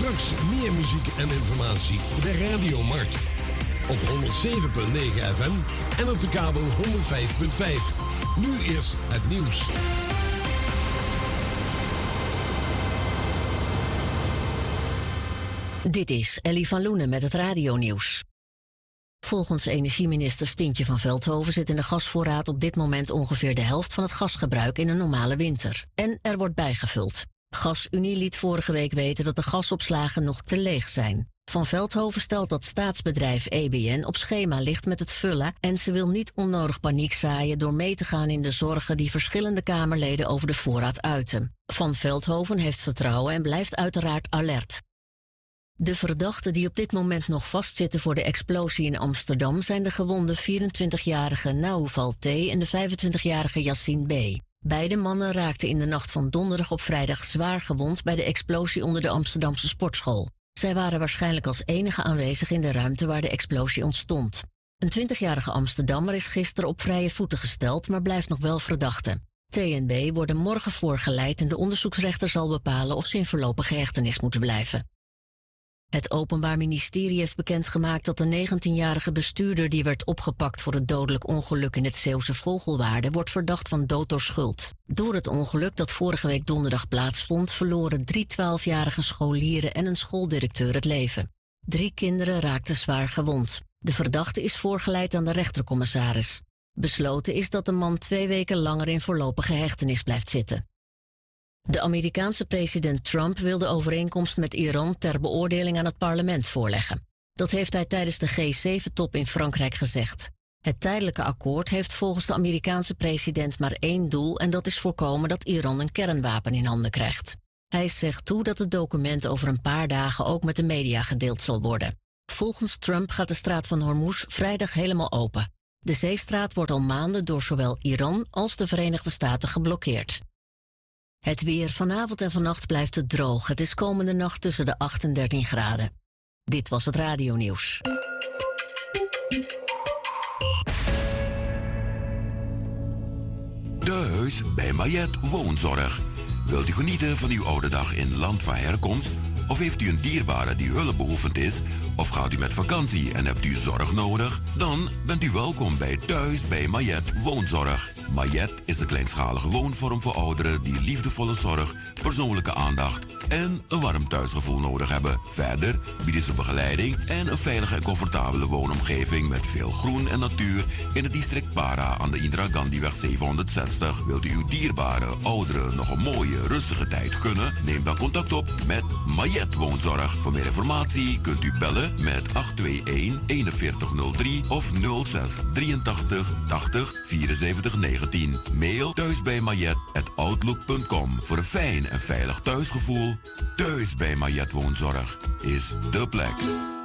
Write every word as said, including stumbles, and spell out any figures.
Straks meer muziek en informatie. De Radiomarkt. Op honderdzeven komma negen F M en op de kabel honderdvijf komma vijf. Nu eerst het nieuws. Dit is Ellie van Loenen met het radionieuws. Volgens energieminister Stintje van Veldhoven zit in de gasvoorraad op dit moment ongeveer de helft van het gasgebruik in een normale winter. En er wordt bijgevuld. GasUnie liet vorige week weten dat de gasopslagen nog te leeg zijn. Van Veldhoven stelt dat staatsbedrijf E B N op schema ligt met het vullen en ze wil niet onnodig paniek zaaien door mee te gaan in de zorgen die verschillende Kamerleden over de voorraad uiten. Van Veldhoven heeft vertrouwen en blijft uiteraard alert. De verdachten die op dit moment nog vastzitten voor de explosie in Amsterdam zijn de gewonde vierentwintigjarige Naoufal T. en de vijfentwintigjarige Yassine B. Beide mannen raakten in de nacht van donderdag op vrijdag zwaar gewond bij de explosie onder de Amsterdamse sportschool. Zij waren waarschijnlijk als enige aanwezig in de ruimte waar de explosie ontstond. Een twintigjarige Amsterdammer is gisteren op vrije voeten gesteld, maar blijft nog wel verdachte. T en B worden morgen voorgeleid en de onderzoeksrechter zal bepalen of ze in voorlopige hechtenis moeten blijven. Het Openbaar Ministerie heeft bekendgemaakt dat de negentienjarige bestuurder die werd opgepakt voor het dodelijk ongeluk in het Zeeuwse Vogelwaarde wordt verdacht van dood door schuld. Door het ongeluk dat vorige week donderdag plaatsvond verloren drie twaalfjarige scholieren en een schooldirecteur het leven. Drie kinderen raakten zwaar gewond. De verdachte is voorgeleid aan de rechtercommissaris. Besloten is dat de man twee weken langer in voorlopige hechtenis blijft zitten. De Amerikaanse president Trump wil de overeenkomst met Iran ter beoordeling aan het parlement voorleggen. Dat heeft hij tijdens de G zeven top in Frankrijk gezegd. Het tijdelijke akkoord heeft volgens de Amerikaanse president maar één doel en dat is voorkomen dat Iran een kernwapen in handen krijgt. Hij zegt toe dat het document over een paar dagen ook met de media gedeeld zal worden. Volgens Trump gaat de straat van Hormuz vrijdag helemaal open. De zeestraat wordt al maanden door zowel Iran als de Verenigde Staten geblokkeerd. Het weer vanavond en vannacht blijft het droog. Het is komende nacht tussen de acht en dertien graden. Dit was het radionieuws. Thuis bij Mayet Woonzorg. Wilt u genieten van uw oude dag in land van herkomst? Of heeft u een dierbare die hulpbehoevend is? Of gaat u met vakantie en hebt u zorg nodig? Dan bent u welkom bij Thuis bij Mayet Woonzorg. Mayet is een kleinschalige woonvorm voor ouderen die liefdevolle zorg, persoonlijke aandacht en een warm thuisgevoel nodig hebben. Verder bieden ze begeleiding en een veilige en comfortabele woonomgeving met veel groen en natuur in het district Para aan de Indira Gandhiweg zevenhonderdzestig. Wilt u uw dierbare ouderen nog een mooie, rustige tijd gunnen? Neem dan contact op met Mayet Woonzorg. Voor meer informatie kunt u bellen met acht twee een, eenenveertig nul drie of nul zes drieëntachtig tachtig vierenzeventig negentien. Mail thuisbijmayet at outlook punt com. Voor een fijn en veilig thuisgevoel. Thuis bij Mayet Woonzorg is dé plek.